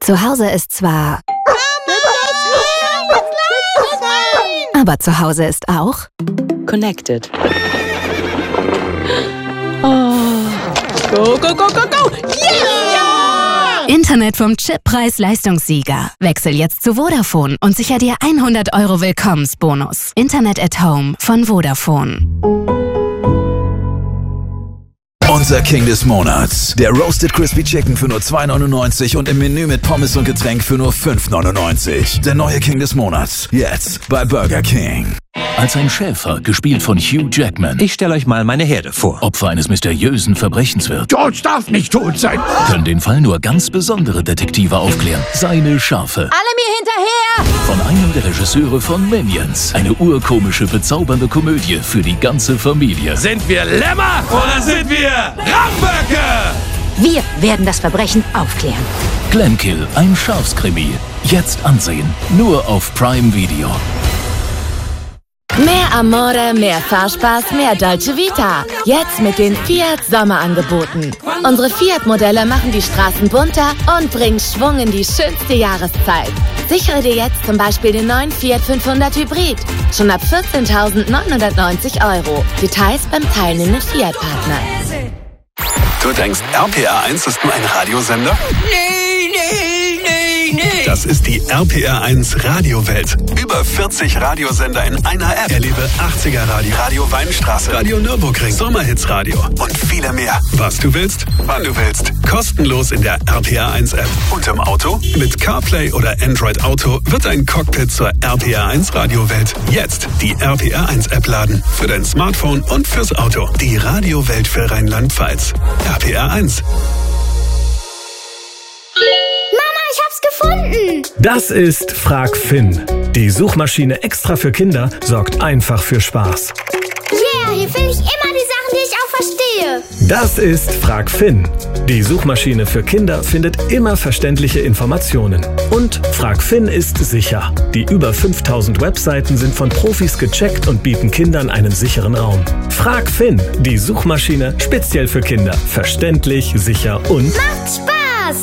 Zu Hause ist zwar... Aber zu Hause ist auch... Connected. Oh. Go, go, go, go, go! Yeah! Internet vom Chip Preis-Leistungssieger. Wechsel jetzt zu Vodafone und sicher dir 100 € Willkommensbonus. Internet at Home von Vodafone. Unser King des Monats. Der Roasted Crispy Chicken für nur 2,99 und im Menü mit Pommes und Getränk für nur 5,99. Der neue King des Monats. Jetzt bei Burger King. Als ein Schäfer, gespielt von Hugh Jackman, ich stelle euch mal meine Herde vor, Opfer eines mysteriösen Verbrechens wird. George darf nicht tot sein. Können den Fall nur ganz besondere Detektive aufklären. Seine Schafe. Alle mir hinterher! Von einem der Regisseure von Minions. Eine urkomische, bezaubernde Komödie für die ganze Familie. Sind wir Lämmer oder sind wir Rauchböcke? Wir werden das Verbrechen aufklären. Glenkill, ein Schafskrimi. Jetzt ansehen. Nur auf Prime Video. Mehr Amore, mehr Fahrspaß, mehr Dolce Vita. Jetzt mit den Fiat Sommerangeboten. Unsere Fiat-Modelle machen die Straßen bunter und bringen Schwung in die schönste Jahreszeit. Sichere dir jetzt zum Beispiel den neuen Fiat 500 Hybrid. Schon ab 14.990 €. Details beim teilnehmenden Fiat-Partner. Du denkst, RPR1 ist nur ein Radiosender? Nee. Das ist die RPR1 Radiowelt. Über 40 Radiosender in einer App. Erlebe 80er Radio, Radio Weinstraße, Radio Nürburgring, Sommerhits Radio und viele mehr. Was du willst, wann du willst. Kostenlos in der RPR1 App. Und im Auto? Mit CarPlay oder Android Auto wird ein Cockpit zur RPR1 Radiowelt. Jetzt die RPR1 App laden. Für dein Smartphone und fürs Auto. Die Radiowelt für Rheinland-Pfalz. RPR1. Gefunden! Das ist Frag Finn. Die Suchmaschine extra für Kinder sorgt einfach für Spaß. Yeah, hier finde ich immer die Sachen, die ich auch verstehe. Das ist Frag Finn. Die Suchmaschine für Kinder findet immer verständliche Informationen. Und Frag Finn ist sicher. Die über 5000 Webseiten sind von Profis gecheckt und bieten Kindern einen sicheren Raum. Frag Finn, die Suchmaschine speziell für Kinder. Verständlich, sicher und... Macht Spaß!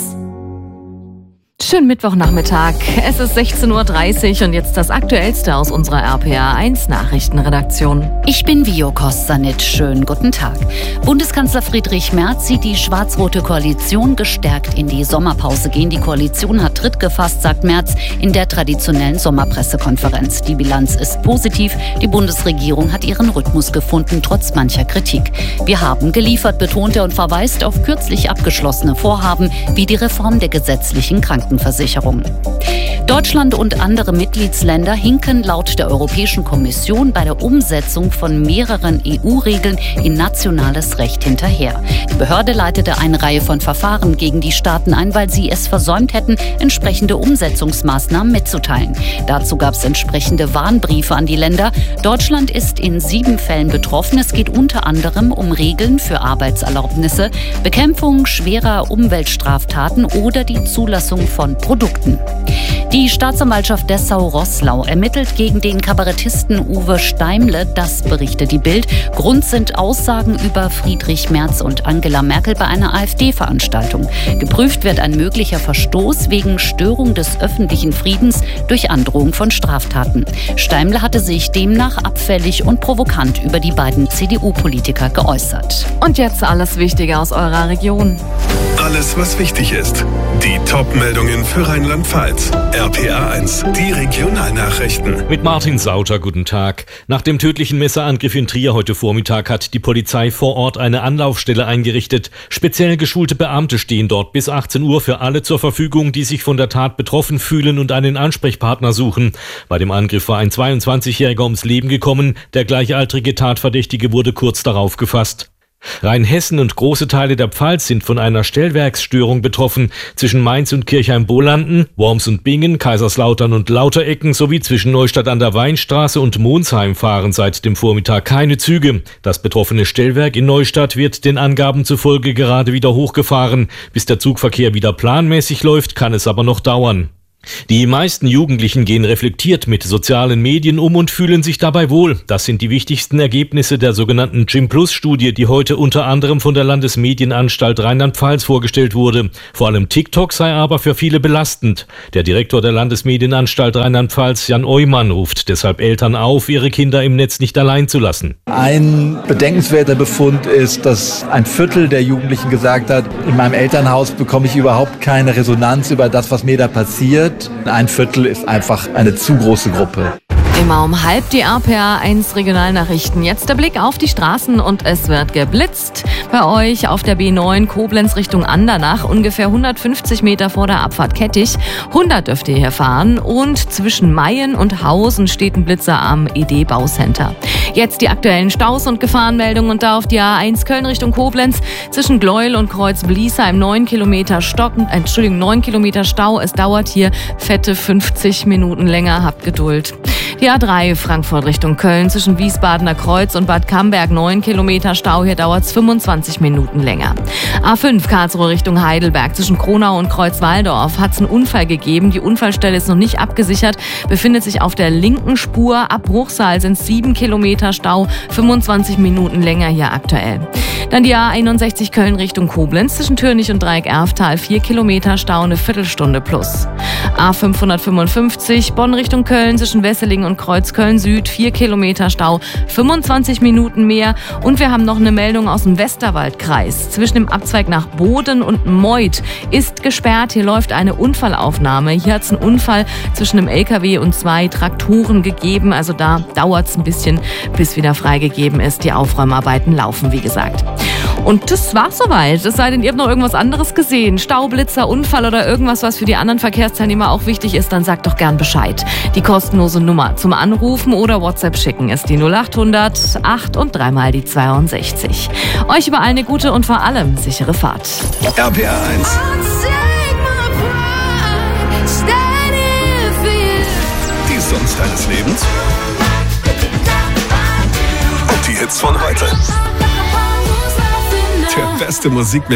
Schönen Mittwochnachmittag. Es ist 16:30 Uhr und jetzt das Aktuellste aus unserer RPR1 Nachrichtenredaktion. Ich bin Vio Kostanic. Schönen guten Tag. Bundeskanzler Friedrich Merz sieht die schwarz-rote Koalition gestärkt in die Sommerpause gehen. Die Koalition hat Tritt gefasst, sagt Merz in der traditionellen Sommerpressekonferenz. Die Bilanz ist positiv. Die Bundesregierung hat ihren Rhythmus gefunden, trotz mancher Kritik. Wir haben geliefert, betont er und verweist auf kürzlich abgeschlossene Vorhaben wie die Reform der gesetzlichen Krankenversicherung. Deutschland und andere Mitgliedsländer hinken laut der Europäischen Kommission bei der Umsetzung von mehreren EU-Regeln in nationales Recht hinterher. Die Behörde leitete eine Reihe von Verfahren gegen die Staaten ein, weil sie es versäumt hätten, entsprechende Umsetzungsmaßnahmen mitzuteilen. Dazu gab es entsprechende Warnbriefe an die Länder. Deutschland ist in 7 Fällen betroffen. Es geht unter anderem um Regeln für Arbeitserlaubnisse, Bekämpfung schwerer Umweltstraftaten oder die Zulassung von Produkten. Die Staatsanwaltschaft Dessau-Roßlau ermittelt gegen den Kabarettisten Uwe Steimle, das berichtet die Bild. Grund sind Aussagen über Friedrich Merz und Angela Merkel bei einer AfD-Veranstaltung. Geprüft wird ein möglicher Verstoß wegen Störung des öffentlichen Friedens durch Androhung von Straftaten. Steimle hatte sich demnach abfällig und provokant über die beiden CDU-Politiker geäußert. Und jetzt alles Wichtige aus eurer Region. Alles, was wichtig ist. Die Top-Meldungen für Rheinland-Pfalz. RPR1, die Regionalnachrichten. Mit Martin Sauter, guten Tag. Nach dem tödlichen Messerangriff in Trier heute Vormittag hat die Polizei vor Ort eine Anlaufstelle eingerichtet. Speziell geschulte Beamte stehen dort bis 18 Uhr für alle zur Verfügung, die sich von der Tat betroffen fühlen und einen Ansprechpartner suchen. Bei dem Angriff war ein 22-Jähriger ums Leben gekommen. Der gleichaltrige Tatverdächtige wurde kurz darauf gefasst. Rheinhessen und große Teile der Pfalz sind von einer Stellwerksstörung betroffen. Zwischen Mainz und Kirchheim-Bolanden, Worms und Bingen, Kaiserslautern und Lauterecken sowie zwischen Neustadt an der Weinstraße und Monsheim fahren seit dem Vormittag keine Züge. Das betroffene Stellwerk in Neustadt wird den Angaben zufolge gerade wieder hochgefahren. Bis der Zugverkehr wieder planmäßig läuft, kann es aber noch dauern. Die meisten Jugendlichen gehen reflektiert mit sozialen Medien um und fühlen sich dabei wohl. Das sind die wichtigsten Ergebnisse der sogenannten Gym-Plus-Studie, die heute unter anderem von der Landesmedienanstalt Rheinland-Pfalz vorgestellt wurde. Vor allem TikTok sei aber für viele belastend. Der Direktor der Landesmedienanstalt Rheinland-Pfalz, Jan Eumann, ruft deshalb Eltern auf, ihre Kinder im Netz nicht allein zu lassen. Ein bedenkenswerter Befund ist, dass ein Viertel der Jugendlichen gesagt hat, in meinem Elternhaus bekomme ich überhaupt keine Resonanz über das, was mir da passiert. Ein Viertel ist einfach eine zu große Gruppe. Immer um halb die RPA1 Regionalnachrichten. Jetzt der Blick auf die Straßen und es wird geblitzt. Bei euch auf der B9 Koblenz Richtung Andernach, ungefähr 150 Meter vor der Abfahrt Kettich. 100 dürft ihr hier fahren und zwischen Mayen und Hausen steht ein Blitzer am ED-Baucenter. Jetzt die aktuellen Staus und Gefahrenmeldungen und da auf die A1 Köln Richtung Koblenz zwischen Gleuel und Kreuz-Bliesheim 9 Kilometer Stau. Es dauert hier fette 50 Minuten länger. Habt Geduld. Die A3 Frankfurt Richtung Köln zwischen Wiesbadener Kreuz und Bad Camberg 9 Kilometer Stau. Hier dauert es 25 Minuten länger. A5 Karlsruhe Richtung Heidelberg zwischen Kronau und Kreuzwaldorf hat es einen Unfall gegeben. Die Unfallstelle ist noch nicht abgesichert, befindet sich auf der linken Spur. Ab Bruchsal sind es 7 Kilometer Stau, 25 Minuten länger hier aktuell. Dann die A61 Köln Richtung Koblenz zwischen Türnich und Dreieck-Erftal 4 Kilometer Stau, eine Viertelstunde plus. A555 Bonn Richtung Köln zwischen Wesseling und Kreuzköln Süd 4 Kilometer Stau, 25 Minuten mehr. Und wir haben noch eine Meldung aus dem Westerwaldkreis. Zwischen dem Abzweig nach Boden und Meuth ist gesperrt. Hier läuft eine Unfallaufnahme. Hier hat es einen Unfall zwischen einem LKW und 2 Traktoren gegeben. Also da dauert es ein bisschen, bis wieder freigegeben ist. Die Aufräumarbeiten laufen, wie gesagt. Und das war's soweit. Es sei denn, ihr habt noch irgendwas anderes gesehen. Staublitzer, Unfall oder irgendwas, was für die anderen Verkehrsteilnehmer auch wichtig ist, dann sagt doch gern Bescheid. Die kostenlose Nummer zum Anrufen oder WhatsApp schicken ist die 0800 8 und 3 mal die 62. Euch überall eine gute und vor allem sichere Fahrt. RPA 1. Die Songs deines Lebens. Und die Hits von heute. Der beste Musikmix.